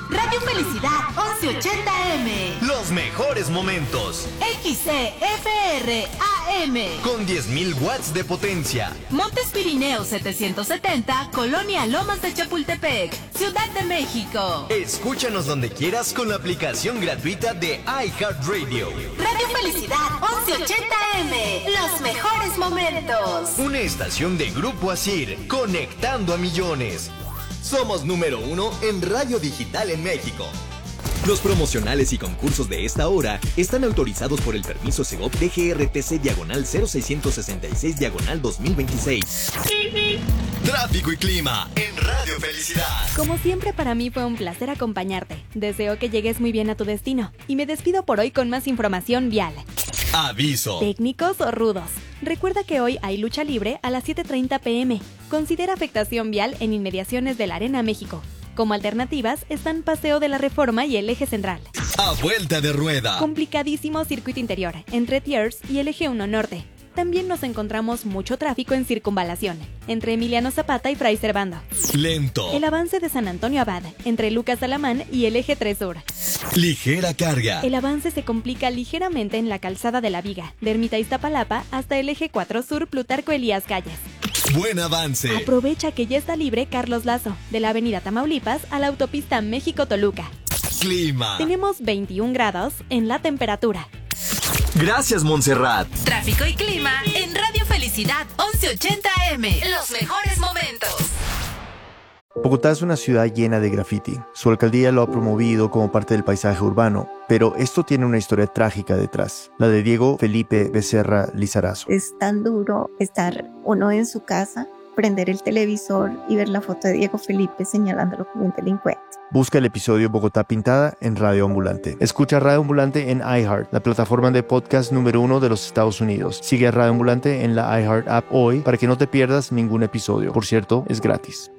Radio Felicidad 1180M. Los mejores momentos. XCFR AM. Con 10.000 watts de potencia. Montes Pirineos 770, Colonia Lomas de Chapultepec, Ciudad de México. Escúchanos donde quieras con la aplicación gratuita de iHeartRadio. Radio Felicidad 1180M. Los mejores momentos. Una estación de Grupo Asir, conectando a millones. Somos número 1 en radio digital en México. Los promocionales y concursos de esta hora están autorizados por el permiso Segov DGRTC/0666/2026. Tráfico y clima en Radio Felicidad. Como siempre, para mí fue un placer acompañarte. Deseo que llegues muy bien a tu destino. Y me despido por hoy con más información vial. Aviso. Técnicos o rudos. Recuerda que hoy hay lucha libre a las 7:30 p.m. Considera afectación vial en inmediaciones de la Arena México. Como alternativas están Paseo de la Reforma y el Eje Central. A vuelta de rueda. Complicadísimo circuito interior entre Thiers y el Eje 1 Norte. También nos encontramos mucho tráfico en Circunvalación, entre Emiliano Zapata y Fray Servando. Lento. El avance de San Antonio Abad, entre Lucas Alamán y el Eje 3 Sur. Ligera carga. El avance se complica ligeramente en la calzada de la Viga, de Ermita Iztapalapa hasta el Eje 4 Sur Plutarco Elías Calles. Buen avance. Aprovecha que ya está libre Carlos Lazo, de la avenida Tamaulipas a la autopista México-Toluca. Clima. Tenemos 21 grados en la temperatura. Gracias, Montserrat. Tráfico y clima en Radio Felicidad 1180M. Los mejores momentos. Bogotá es una ciudad llena de graffiti. Su alcaldía lo ha promovido como parte del paisaje urbano, pero esto tiene una historia trágica detrás, la de Diego Felipe Becerra Lizarazo. Es tan duro estar uno en su casa, prender el televisor y ver la foto de Diego Felipe señalándolo como un delincuente. Busca el episodio Bogotá Pintada en Radio Ambulante. Escucha Radio Ambulante en iHeart, la plataforma de podcast número 1 de los Estados Unidos. Sigue a Radio Ambulante en la iHeart app hoy para que no te pierdas ningún episodio. Por cierto, es gratis.